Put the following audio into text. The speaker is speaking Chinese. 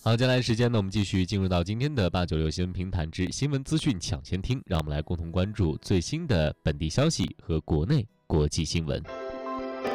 好，接下来时间呢，我们继续进入到今天的896新闻评谈之新闻资讯抢先听，让我们来共同关注最新的本地消息和国内国际新闻。